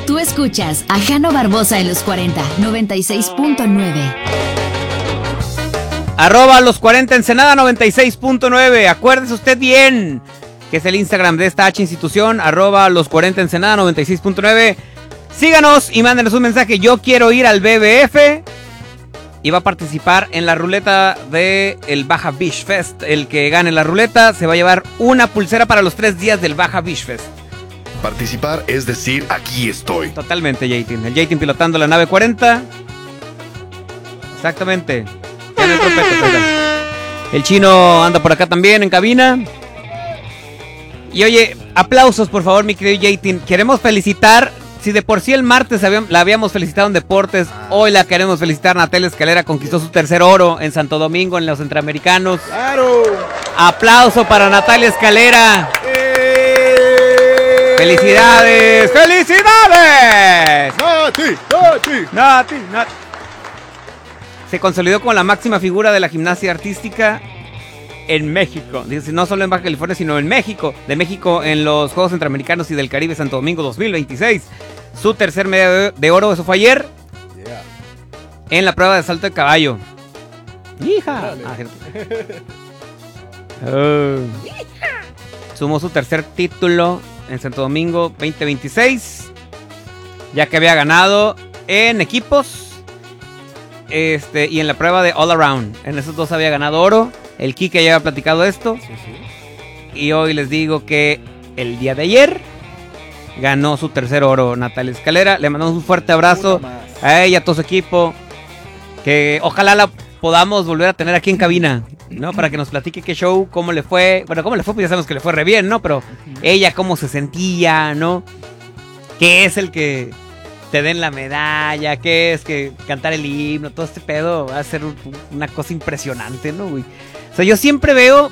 Tú escuchas a Jano Barbosa en los 40, 96.9. @ los 40 Ensenada 96.9. Acuérdese usted bien que es el Instagram de esta H institución, @ los 40 Ensenada 96.9. Síganos y mándenos un mensaje. Yo quiero ir al BBF. Y va a participar en la ruleta de el Baja Beach Fest. El que gane la ruleta se va a llevar una pulsera para los 3 días del Baja Beach Fest. Participar es decir, aquí estoy. Totalmente, J-Team. El J-Team pilotando la nave 40. Exactamente. El chino anda por acá también en cabina. Y oye, aplausos por favor, mi querido J-Team. Queremos felicitar. Si de por sí el martes la habíamos felicitado en deportes, hoy la queremos felicitar. Natalia Escalera conquistó su tercer oro en Santo Domingo en los Centroamericanos. ¡Claro! Aplauso para Natalia Escalera. ¡Felicidades! ¡Felicidades! Nati. Se consolidó como la máxima figura de la gimnasia artística en México. Dice, no solo en Baja California, sino en México. De México en los Juegos Centroamericanos y del Caribe Santo Domingo 2026. Su tercer medalla de oro, eso fue ayer. Yeah. En la prueba de salto de caballo. ¡Hija! Sumó su tercer título en Santo Domingo 2026. Ya que había ganado en equipos. Y en la prueba de all around. En esos dos había ganado oro. El Kike ya había platicado esto. Sí. Y hoy les digo que el día de ayer ganó su tercer oro Natalia Escalera. Le mandamos un fuerte abrazo a ella, a todo su equipo. Que ojalá la podamos volver a tener aquí en cabina, ¿no? Para que nos platique qué show, cómo le fue. Bueno, cómo le fue, pues ya sabemos que le fue re bien, ¿no? Pero ella cómo se sentía, ¿no? ¿Qué es el que te den la medalla? ¿Qué es que cantar el himno? Todo este pedo va a ser una cosa impresionante, ¿no, güey? O sea, yo siempre veo